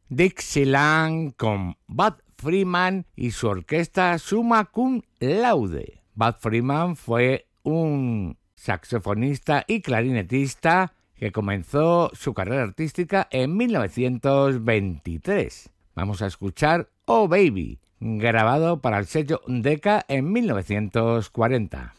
Dixieland con Bud Freeman y su orquesta Summa Cum Laude. Bud Freeman fue un saxofonista y clarinetista que comenzó su carrera artística en 1923. Vamos a escuchar Oh Baby, grabado para el sello Decca en 1940.